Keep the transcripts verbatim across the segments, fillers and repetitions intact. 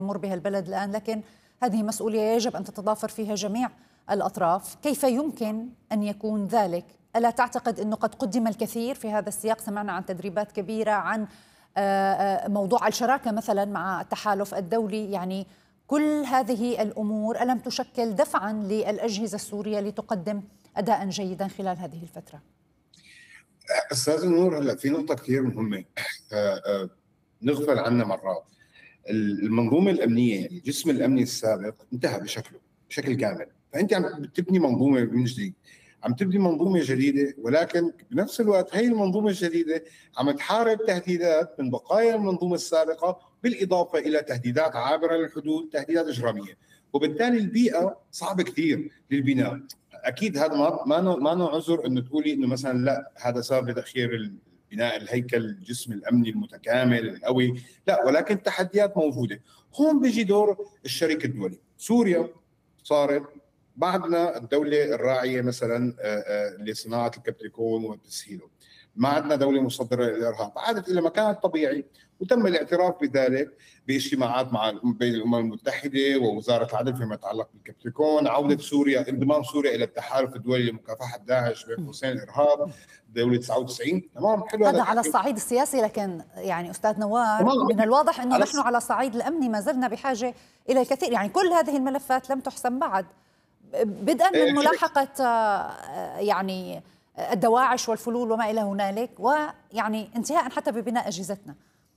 يمر بها البلد الآن، لكن هذه مسؤولية يجب أن تتضافر فيها جميع الأطراف. كيف يمكن أن يكون ذلك؟ ألا تعتقد أنه قد قدم الكثير في هذا السياق؟ سمعنا عن تدريبات كبيرة، عن موضوع الشراكة مثلا مع التحالف الدولي، يعني كل هذه الأمور ألم تشكل دفعا للأجهزة السورية لتقدم أداء جيدا خلال هذه الفترة؟ أستاذ نور، هلا في نقطة كثير مهمة نغفل عنها مرات. المنظومة الأمنية، الجسم الأمني السابق انتهى بشكله بشكل كامل، فأنت عم تبني منظومة من جديد، عم تبني منظومة جديدة، ولكن بنفس الوقت هي المنظومة الجديدة عم تحارب تهديدات من بقايا المنظومة السابقة، بالإضافة إلى تهديدات عابرة للحدود، تهديدات إجرامية، وبالتالي البيئة صعبة كثير للبناء. أكيد هذا ما ما ما عذر إنه تقولي إنه مثلا لا هذا سبب لتأخير بناء الهيكل الجسم الأمني المتكامل القوي، لا، ولكن التحديات موجودة. هون بيجي دور الشريك الدولي. سوريا صارت بعدنا الدولة الراعية مثلا لصناعة الكبريكون وتسهيله، ما عندنا دولة مصدرة للإرهاب، عادت إلى مكان الطبيعي، وتم الاعتراف بذلك باجتماعات مع بين الأمم المتحدة ووزارة العدل فيما يتعلق بالكبريكون، عودة سوريا، انضمام سوريا إلى التحالف الدولي لمكافحة داعش بين قوسين الإرهاب، دولة تسعة وتسعين. تمام، حلو هذا على الصعيد السياسي، لكن يعني أستاذ نوار من الواضح أنه نحن على الصعيد الأمني ما زلنا بحاجة إلى الكثير. يعني كل هذه الملفات لم تحسم بعد، بدءا من ملاحقة يعني الدواعش والفلول وما إلى هنالك، ويعني انتهاء حتى ببناء أجهزتنا.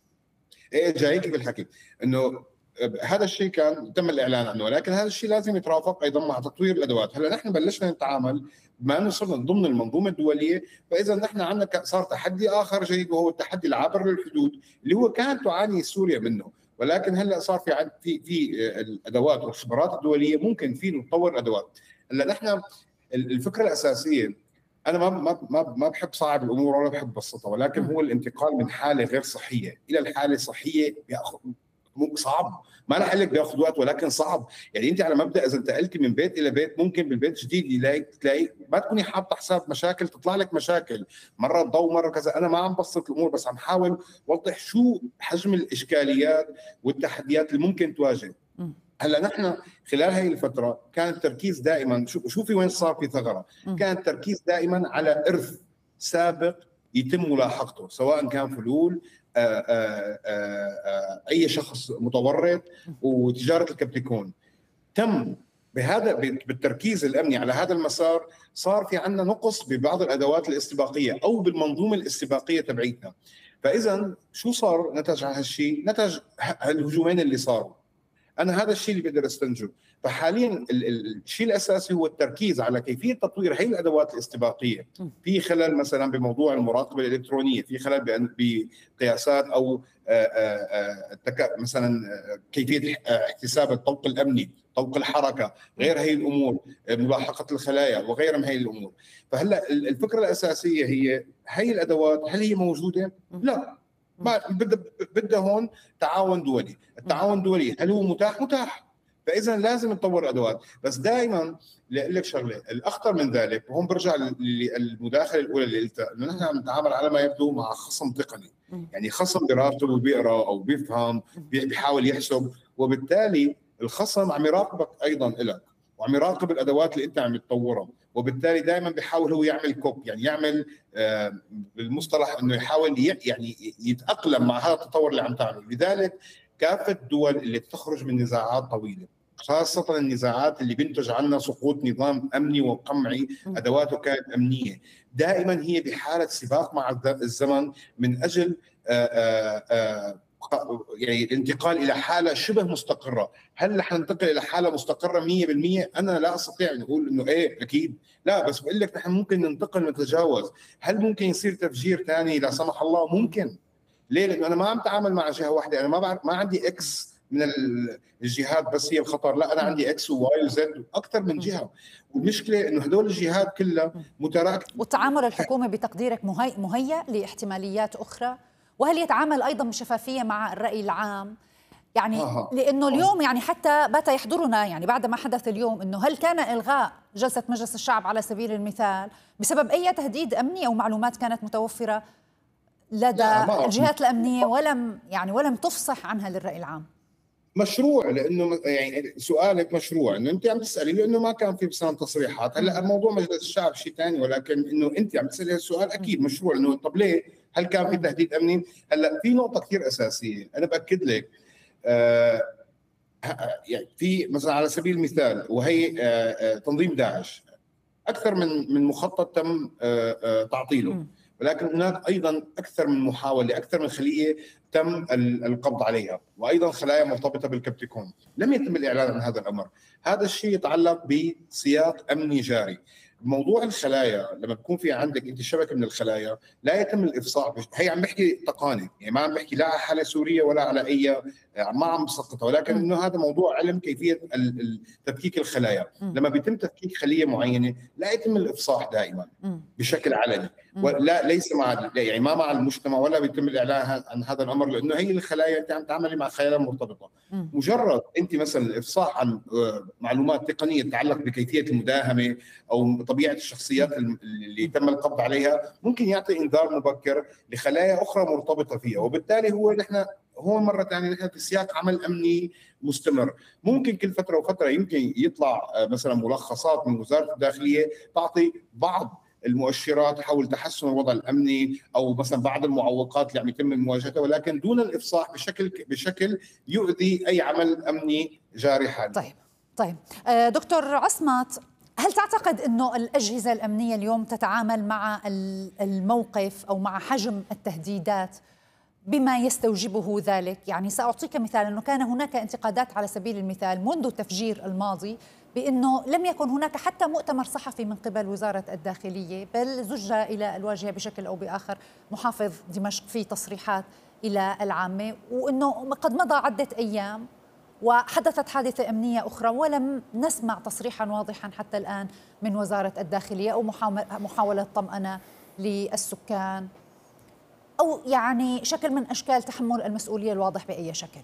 ايه جايك بالحكي انه هذا الشيء كان تم الاعلان عنه، ولكن هذا الشيء لازم يترافق ايضا مع تطوير الادوات. هلا نحن بلشنا نتعامل بما انه صرنا ضمن المنظومه الدوليه، فاذا نحن عندنا صار تحدي اخر جديد، وهو التحدي العابر للحدود اللي هو كانت تعاني سوريا منه، ولكن هلا صار في في في الادوات والخبرات الدوليه ممكن في نطور ادوات. هلا نحن الفكره الاساسيه، أنا ما ما ما ما بحب صعب الأمور ولا بحب بسطها، ولكن هو الانتقال من حالة غير صحية إلى الحالة الصحية بياخذ صعب، ما رح أقول لك بياخذ وقت ولكن صعب. يعني أنت على مبدأ إذا انتقلتي من بيت إلى بيت، ممكن بالبيت الجديد يلاقي تلاقي ما تكوني حاطة حساب مشاكل، تطلع لك مشاكل مرة تضوء مرة كذا. أنا ما عم بسط الأمور، بس عم حاول وضح شو حجم الإشكاليات والتحديات اللي ممكن تواجه. هلا نحن خلال هذه الفتره كان التركيز دائما، شوفي وين صار في ثغره، كان التركيز دائما على ارث سابق يتم ملاحقته، سواء كان فلول آآ آآ اي شخص متورط وتجاره الكبريكون. تم بهذا بالتركيز الامني على هذا المسار، صار في عندنا نقص ببعض الادوات الاستباقيه او بالمنظومه الاستباقيه تبعيتنا. فاذا شو صار نتج عن هالشيء؟ نتج الهجومين اللي صاروا. أنا هذا الشيء اللي بقدر استنتجه. فحاليا الشيء الأساسي هو التركيز على كيفية تطوير هي الأدوات الاستباقية، في خلال مثلا بموضوع المراقبة الإلكترونية، في خلال بقياسات أو مثلا كيفية احتساب الطوق الأمني، طوق الحركة، غير هي الأمور، ملاحقة الخلايا وغيرها من هي الأمور. فهلا الفكرة الأساسية هي هي الأدوات هل هي موجودة؟ لا، ما بدها بدها هون تعاون دولي. التعاون الدولي هل هو متاح؟ متاح. فاذا لازم نطور ادوات، بس دائما لاقول لك شغله الاخطر من ذلك، وهون برجع للمداخله الاولى اللي قلتها، انه نحن عم نتعامل على ما يبدو مع خصم تقني، يعني خصم براسه وبيقرا او بيفهم بيحاول يحسب، وبالتالي الخصم عم يراقبك ايضا لك، وعم يراقب الادوات اللي انت عم تطورها، وبالتالي دائما بيحاول هو يعمل كوب، يعني يعمل آه بالمصطلح انه يحاول يعني يتاقلم مع هذا التطور اللي عم تعمله. لذلك كافه الدول اللي بتخرج من نزاعات طويله، خاصه النزاعات اللي بينتج عنها سقوط نظام امني وقمعي ادواته كانت امنيه، دائما هي بحاله سباق مع الزمن من اجل آآ آآ يعني الانتقال الى حاله شبه مستقره. هل رح ننتقل الى حاله مستقره مية بالمية؟ انا لا استطيع ان اقول انه ايه اكيد، لا، بس بقول لك نحن ممكن ننتقل ونتجاوز. هل ممكن يصير تفجير ثاني لا سمح الله؟ ممكن. ليه؟ لانه انا ما عم اتعامل مع جهه واحده، انا ما بعرف، ما عندي اكس من الجهات بس هي الخطر، لا، انا عندي اكس وواي وزد واكثر من جهه، والمشكله انه هدول الجهات كلها متراكمه. والتعامل الحكومي بتقديرك مهيئ لاحتماليات اخرى؟ وهل يتعامل ايضا بشفافيه مع الراي العام؟ يعني آه. لانه اليوم يعني حتى بات يحضرنا يعني بعد ما حدث اليوم، انه هل كان الغاء جلسه مجلس الشعب على سبيل المثال بسبب اي تهديد امني او معلومات كانت متوفره لدى الجهات الامنيه ولم يعني ولم تفصح عنها للراي العام؟ مشروع، لانه يعني سؤالك مشروع انه انت عم تسالي، لانه ما كان في مثلا تصريحات. هلا موضوع مجلس الشعب شيء ثاني، ولكن انه انت عم تسالي السؤال اكيد مشروع، انه طب ليه؟ هل كان في تهديد امني؟ هلا في نقطه كثير اساسيه انا باكد لك. آه يعني في مثلا على سبيل المثال، وهي آه آه تنظيم داعش، اكثر من من مخطط تم آه آه تعطيله، ولكن هناك ايضا اكثر من محاوله، اكثر من خليه تم القبض عليها، وايضا خلايا مرتبطه بالكبتيكون لم يتم الاعلان عن هذا الامر. هذا الشيء يتعلق بسياق امني جاري. موضوع الخلايا، لما بكون في عندك انت شبكه من الخلايا لا يتم الافصاح، هي عم بحكي تقاني، يعني ما عم بحكي لا على حاله سوريه ولا على اي، ما عم بسقطها، ولكن انه هذا موضوع علم كيفيه تفكيك الخلايا. لما بيتم تفكيك خليه معينه لا يتم الافصاح دائما بشكل علني، ولا ليس مع يعني ما مع المجتمع، ولا بيتم الاعلان عن هذا الامر، لانه هي الخلايا انت عم تعملي مع خلايا مرتبطه. مجرد انت مثلا الافصاح عن معلومات تقنيه تتعلق بكيفيه المداهمه او طبيعه الشخصيات اللي تم القبض عليها ممكن يعطي انذار مبكر لخلايا اخرى مرتبطه فيها، وبالتالي هو نحن هو مره ثانيه نحن في سياق عمل امني مستمر. ممكن كل فتره وفتره يمكن يطلع مثلا ملخصات من وزاره الداخليه تعطي بعض المؤشرات حول تحسن الوضع الامني، او مثلا بعض المعوقات اللي عم يتم مواجهتها، ولكن دون الافصاح بشكل بشكل يؤذي اي عمل امني جاري حاليا. طيب طيب دكتور عصمت، هل تعتقد انه الاجهزه الامنيه اليوم تتعامل مع الموقف او مع حجم التهديدات بما يستوجبه ذلك؟ يعني ساعطيك مثال، انه كان هناك انتقادات على سبيل المثال منذ التفجير الماضي بأنه لم يكن هناك حتى مؤتمر صحفي من قبل وزارة الداخلية، بل زج إلى الواجهة بشكل أو بآخر محافظ دمشق في تصريحات إلى العامة، وأنه قد مضى عدة أيام وحدثت حادثة أمنية أخرى ولم نسمع تصريحا واضحا حتى الآن من وزارة الداخلية أو محاولة طمأنة للسكان أو يعني شكل من أشكال تحمل المسؤولية الواضح بأي شكل.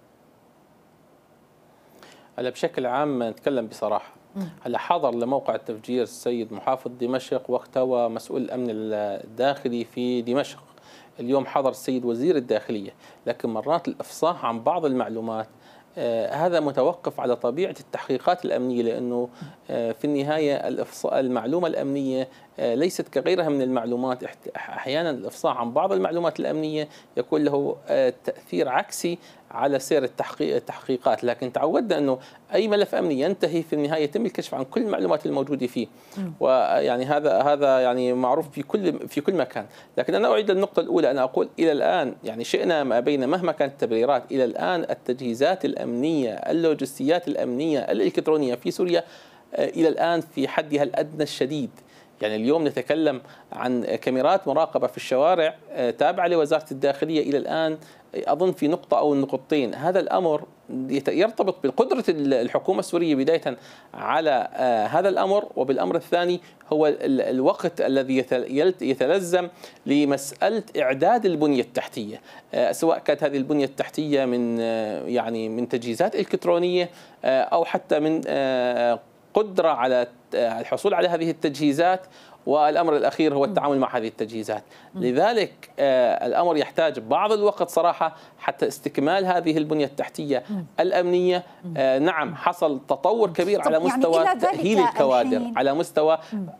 هلا بشكل عام نتكلم بصراحه، هلا حضر لموقع التفجير السيد محافظ دمشق واختوى مسؤول الامن الداخلي في دمشق. اليوم حضر السيد وزير الداخليه، لكن مرات الافصاح عن بعض المعلومات آه هذا متوقف على طبيعه التحقيقات الامنيه، لانه آه في النهايه الافصاء المعلومه الامنيه آه ليست كغيرها من المعلومات. احيانا الافصاح عن بعض المعلومات الامنيه يكون له آه تاثير عكسي على سير التحقيق التحقيقات، لكن تعودنا انه اي ملف امني ينتهي في النهايه يتم الكشف عن كل المعلومات الموجوده فيه، ويعني هذا هذا يعني معروف في كل في كل مكان. لكن انا اعيد النقطه الاولى، انا اقول الى الان يعني شئنا ما بين مهما كانت التبريرات، الى الان التجهيزات الامنيه اللوجستيات الامنيه الالكترونيه في سوريا الى الان في حدها الادنى الشديد. يعني اليوم نتكلم عن كاميرات مراقبه في الشوارع تابعه لوزاره الداخليه الى الان أظن في نقطة أو نقطتين. هذا الأمر يرتبط بقدرة الحكومة السورية بداية على هذا الأمر، وبالأمر الثاني هو الوقت الذي يتلزم لمسألة إعداد البنية التحتية، سواء كانت هذه البنية التحتية من يعني من تجهيزات إلكترونية أو حتى من قدرة على الحصول على هذه التجهيزات، والأمر الأخير هو التعامل مع هذه التجهيزات. لذلك آه الأمر يحتاج بعض الوقت صراحة حتى استكمال هذه البنية التحتية الأمنية. آه نعم حصل تطور كبير على مستوى يعني تأهيل الكوادر، على مستوى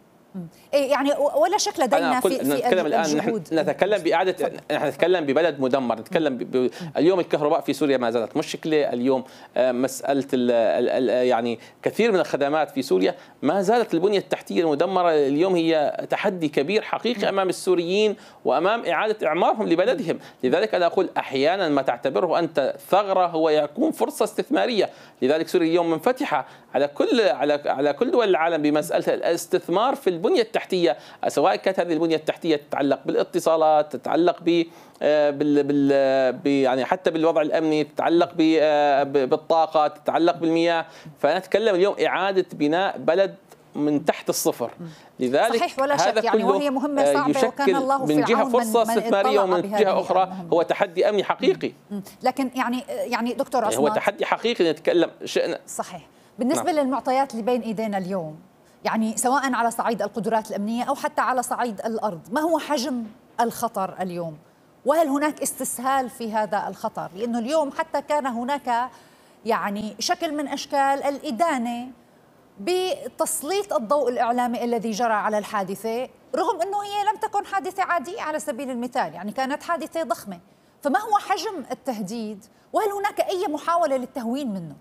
يعني ولا شك لدينا في, في نتكلم الآن نحن نتكلم بإعادة، نحن نتكلم ببلد مدمر، نتكلم ب... ب... اليوم الكهرباء في سوريا ما زالت مشكلة، اليوم مسألة ال... ال... ال... يعني كثير من الخدمات في سوريا ما زالت البنية التحتية المدمرة. اليوم هي تحدي كبير حقيقي أمام السوريين وأمام إعادة إعمارهم لبلدهم. لذلك أنا أقول أحيانا ما تعتبره أنت ثغرة هو يكون فرصة استثمارية. لذلك سوريا اليوم منفتحة على كل على على كل دول العالم بمسألة الاستثمار في البنية التحتية، سواء كانت هذه البنية التحتية تتعلق بالاتصالات، تتعلق ب بال بال يعني حتى بالوضع الأمني، تتعلق بالطاقة، تتعلق بالمياه. فنتكلم اليوم إعادة بناء بلد من تحت الصفر. لذلك صحيح ولا شك هذا يعني وهي مهمة صعبة، وكان الله في من جهة العون فرصة استثمارية ومن جهة أخرى المهمة. هو تحدي أمني حقيقي. لكن يعني يعني دكتور عصمت، هو تحدي حقيقي نتكلم شئنا. صحيح. بالنسبة نعم. للمعطيات اللي بين إيدينا اليوم، يعني سواء على صعيد القدرات الأمنية أو حتى على صعيد الأرض، ما هو حجم الخطر اليوم؟ وهل هناك استسهال في هذا الخطر؟ لأنه اليوم حتى كان هناك يعني شكل من أشكال الإدانة بتسليط الضوء الإعلامي الذي جرى على الحادثة، رغم أنه هي لم تكن حادثة عادية على سبيل المثال، يعني كانت حادثة ضخمة. فما هو حجم التهديد، وهل هناك أي محاولة للتهوين منه؟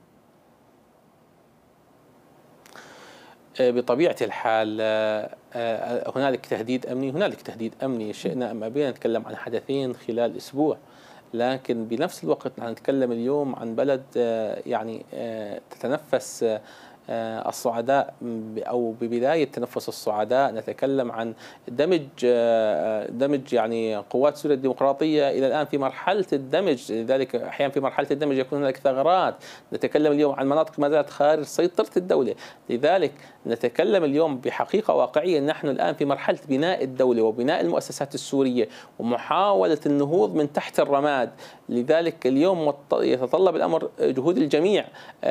بطبيعة الحال هنالك تهديد أمني، هنالك تهديد أمني شئنا أم أبينا. نتكلم عن حدثين خلال أسبوع، لكن بنفس الوقت نحن نتكلم اليوم عن بلد يعني تتنفس الصعداء أو ببداية تنفس الصعداء. نتكلم عن دمج دمج يعني قوات سوريا الديمقراطية إلى الآن في مرحلة الدمج، لذلك أحيانا في مرحلة الدمج يكون هناك ثغرات. نتكلم اليوم عن مناطق ما زالت خارج سيطرة الدولة، لذلك نتكلم اليوم بحقيقة واقعية. نحن الآن في مرحلة بناء الدولة وبناء المؤسسات السورية ومحاولة النهوض من تحت الرماد. لذلك اليوم يتطلب الأمر جهود الجميع،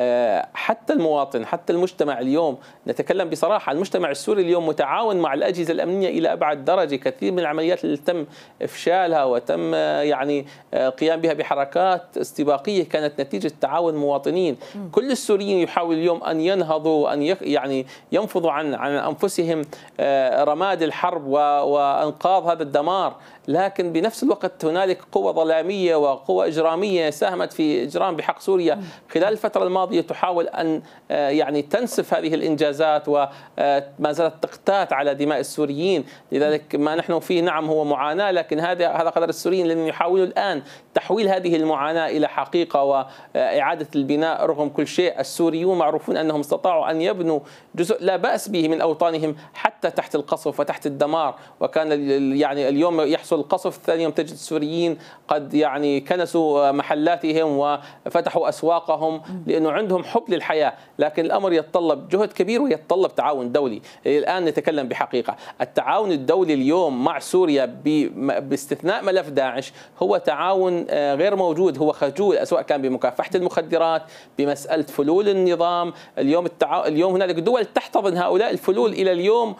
حتى المواطن حتى المجتمع. اليوم نتكلم بصراحة، المجتمع السوري اليوم متعاون مع الأجهزة الأمنية إلى أبعد درجة. كثير من العمليات اللي تم إفشالها وتم يعني قيام بها بحركات استباقية كانت نتيجة تعاون مواطنين. كل السوريين يحاول اليوم أن ينهضوا، أن يعني ينفضوا عن عن أنفسهم رماد الحرب وإنقاذ هذا الدمار، لكن بنفس الوقت هنالك قوى ظلامية وقوى إجرامية ساهمت في إجرام بحق سوريا خلال الفترة الماضية، تحاول أن يعني تنسف هذه الإنجازات وما زالت تقتات على دماء السوريين. لذلك ما نحن فيه نعم هو معاناة، لكن هذا هذا قدر السوريين الذين يحاولوا الآن تحويل هذه المعاناة إلى حقيقة وإعادة البناء. رغم كل شيء السوريون معروفون أنهم استطاعوا أن يبنوا جزء لا بأس به من أوطانهم حتى تحت القصف وتحت الدمار، وكان يعني اليوم يحصل القصف ثاني يوم تجد السوريين قد يعني كنسوا محلاتهم وفتحوا أسواقهم لأنه عندهم حب للحياة. لكن الأمر يتطلب جهد كبير ويتطلب تعاون دولي. الآن نتكلم بحقيقة التعاون الدولي اليوم مع سوريا باستثناء ملف داعش هو تعاون غير موجود، هو خجول، سواء كان بمكافحة المخدرات، بمسألة فلول النظام. اليوم التعا... اليوم هنالك دول تحتضن هؤلاء الفلول إلى اليوم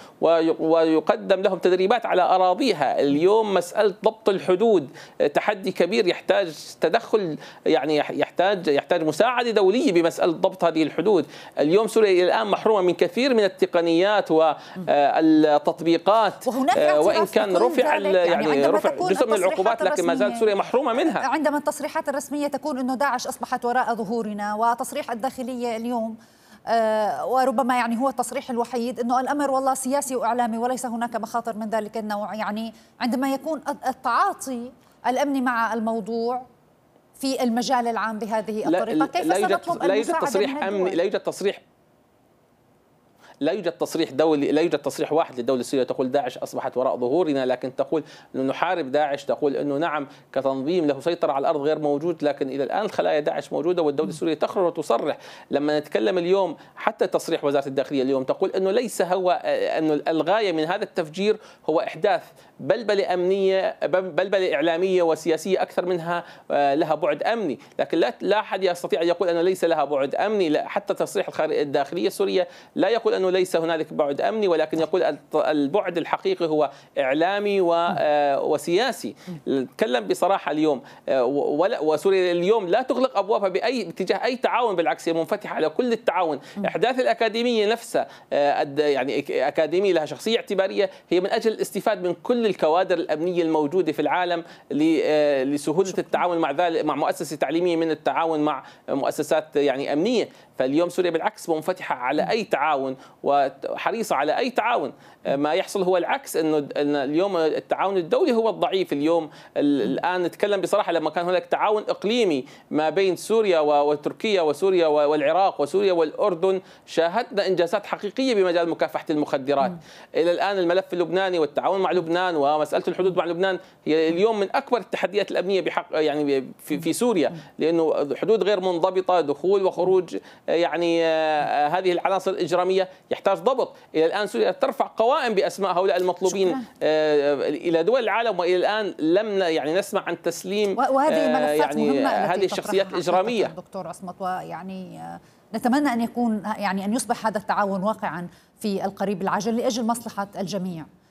ويقدم لهم تدريبات على أراضيها. اليوم مسألة ضبط الحدود تحدي كبير يحتاج تدخل، يعني يحتاج يحتاج مساعدة دولية بمسألة ضبط هذه الحدود. اليوم سوريا إلى الآن محرومة من كثير من التقنيات والتطبيقات، وإن كان رفع يعني رفع جزء من العقوبات، لكن ما زالت سوريا محرومة منها. عندما التصريحات الرسمية تكون أنه داعش أصبحت وراء ظهورنا، وتصريح الداخلية اليوم وربما يعني هو التصريح الوحيد أنه الأمر والله سياسي وإعلامي وليس هناك مخاطر من ذلك النوع. يعني عندما يكون التعاطي الأمني مع الموضوع في المجال العام بهذه الطريقة، كيف لا يوجد سنطلب لا يوجد تصريح أمني، لا يوجد تصريح لا يوجد تصريح دولي، لا يوجد تصريح واحد للدولة السورية تقول داعش أصبحت وراء ظهورنا، لكن تقول أنه نحارب داعش، تقول أنه نعم كتنظيم له سيطرة على الأرض غير موجود، لكن إلى الآن خلايا داعش موجودة والدولة السورية تخرج وتصرح. لما نتكلم اليوم حتى تصريح وزارة الداخلية اليوم تقول أنه ليس هو أنه الغاية من هذا التفجير هو إحداث بلبلة أمنية، بلبلة إعلامية وسياسية أكثر منها لها بعد أمني، لكن لا لا أحد يستطيع أن يقول أنه ليس لها بعد أمني. لا، حتى تصريح الداخلية السورية لا يقول أنه ليس هنالك بعد أمني، ولكن يقول البعد الحقيقي هو إعلامي وسياسي. نتكلم بصراحة اليوم، وسوريا اليوم لا تغلق أبوابها بأي اتجاه أي تعاون، بالعكس هي منفتحة على كل التعاون. إحداث الأكاديمية نفسها يعني أكاديمية لها شخصية اعتبارية هي من أجل الاستفاد من كل الكوادر الأمنية الموجودة في العالم لسهولة التعاون مع ذلك مع مؤسسة تعليمية من التعاون مع مؤسسات يعني أمنية. فاليوم سوريا بالعكس منفتحة على أي تعاون وحريصة على أي تعاون. ما يحصل هو العكس، إنه اليوم التعاون الدولي هو الضعيف. اليوم الآن نتكلم بصراحة، لما كان هناك تعاون إقليمي ما بين سوريا وتركيا وسوريا والعراق وسوريا والأردن، شاهدنا إنجازات حقيقية بمجال مكافحة المخدرات. إلى الآن الملف اللبناني والتعاون مع لبنان ومسألة الحدود مع لبنان هي اليوم من أكبر التحديات الأمنية بحق يعني في, في سوريا، لأنه حدود غير منضبطة، دخول وخروج يعني هذه العناصر الإجرامية يحتاج ضبط. إلى الآن سوريا ترفع قوائم باسماء هؤلاء المطلوبين شكرا. الى دول العالم، والى الان لم يعني نسمع عن تسليم وهذه ملفات يعني مهمة هذه الشخصيات الاجراميه. دكتور عصمت، ويعني نتمنى ان يكون يعني ان يصبح هذا التعاون واقعا في القريب العاجل لاجل مصلحه الجميع.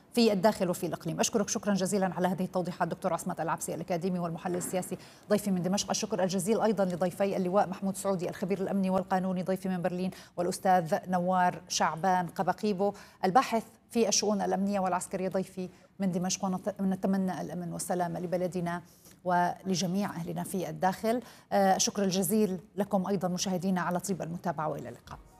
في الداخل وفي الإقليم. أشكرك شكرا جزيلا على هذه التوضيحات دكتور عصمت العبسي الأكاديمي والمحلل السياسي ضيفي من دمشق. الشكر الجزيل أيضا لضيفي اللواء محمود سعودي الخبير الأمني والقانوني ضيفي من برلين، والأستاذ نوار شعبان قبقيبو الباحث في الشؤون الأمنية والعسكرية ضيفي من دمشق. ونتمنى الأمن والسلامة لبلدنا ولجميع أهلنا في الداخل. الشكر الجزيل لكم أيضا مشاهدينا على طيب المتابعة، وإلى اللقاء.